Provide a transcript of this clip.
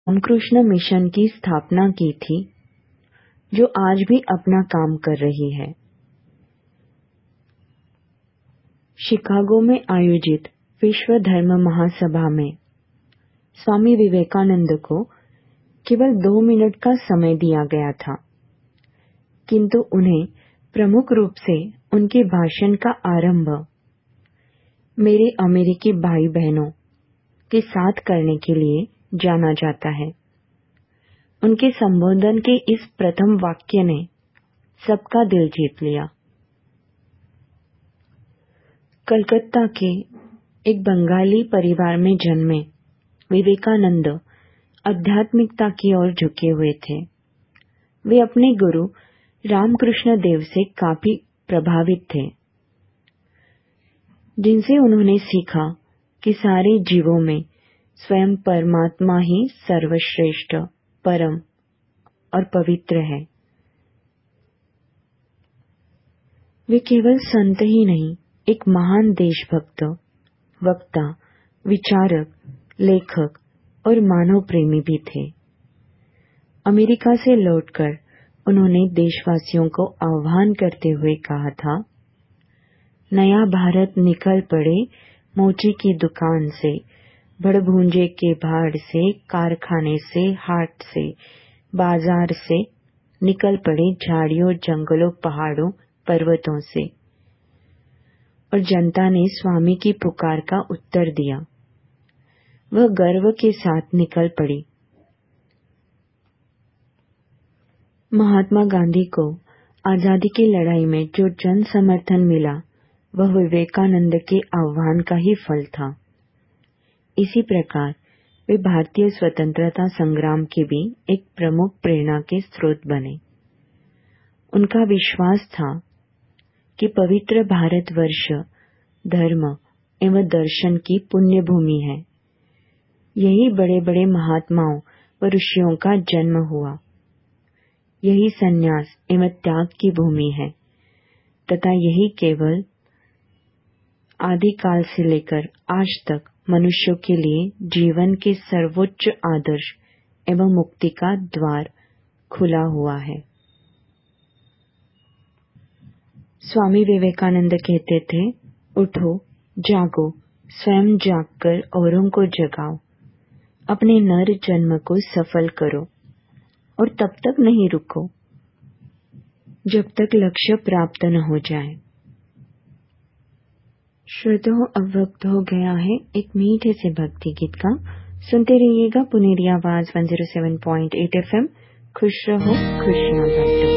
Ramakrishna mission की स्थापना की थी, जो आज भी अपना काम कर रही है। शिकागो में आयोजित विश्व धर्म महासभा में स्वामी विवेकानंद को केवल 2 मिनट का समय दिया गया था, किंतु उन्हें प्रमुख रूप से उनके भाषण का आरंभ मेरे अमेरिकी भाई बहनों के साथ करने के लिए जाना जाता है। उनके संबोधन के इस प्रथम वाक्य ने सबका दिल जीत लिया। कलकत्ता के एक बंगाली परिवार में जन्मे विवेकानंद आध्यात्मिकता की ओर झुके हुए थे। वे अपने गुरु रामकृष्ण देव से काफी प्रभावित थे, जिनसे उन्होंने सीखा कि सारे जीवों में स्वयं परमात्मा ही सर्वश्रेष्ठ, परम और पवित्र है। वे केवल संत ही नहीं, एक महान देशभक्त, वक्ता, विचारक, लेखक और मानव प्रेमी भी थे। अमेरिका से लौटकर उन्होंने देशवासियों को आह्वान करते हुए कहा था, नया भारत निकल पड़े मोची की दुकान से, भड़भूंजे के भाड़ से, कारखाने से, हाट से, बाजार से, निकल पड़े झाड़ियों, जंगलों, पहाड़ों, पर्वतों से। और जनता ने स्वामी की पुकार का उत्तर दिया। वह गर्व के साथ निकल पड़ी। महात्मा गांधी को आजादी की लड़ाई में जो जन समर्थन मिला, वह विवेकानंद के आह्वान का ही फल था। इसी प्रकार वे भारतीय स्वतंत्रता संग्राम के भी एक प्रमुख प्रेरणा के स्रोत बने। उनका विश्वास था कि पवित्र भारतवर्ष धर्म एवं दर्शन की पुण्य भूमि है। यही बड़े बड़े महात्माओं व ऋषियों का जन्म हुआ। यही संन्यास एवं त्याग की भूमि है तथा यही केवल आदिकाल से लेकर आज तक मनुष्यों के लिए जीवन के सर्वोच्च आदर्श एवं मुक्ति का द्वार खुला हुआ है। स्वामी विवेकानंद कहते थे, उठो, जागो, स्वयं जागकर औरों को जगाओ, अपने नर जन्म को सफल करो और तब तक नहीं रुको जब तक लक्ष्य प्राप्त न हो जाए। श्रोताओं, अब वक्त हो गया है एक मीठे से भक्ति गीत का। सुनते रहिएगा पुनेरी आवाज 107.8 FM। खुश रहो, खुशियाँ बांटो।